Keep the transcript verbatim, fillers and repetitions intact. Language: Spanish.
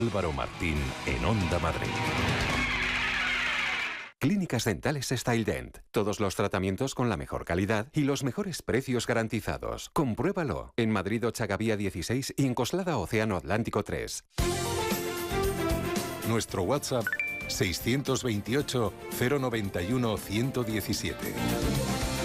Álvaro Martín en Onda Madrid. Clínicas Dentales StyleDent. Todos los tratamientos con la mejor calidad y los mejores precios garantizados. Compruébalo. En Madrid Ochagavía dieciséis y en Coslada Océano Atlántico tres. Nuestro WhatsApp seiscientos veintiocho, cero noventa y uno, ciento diecisiete.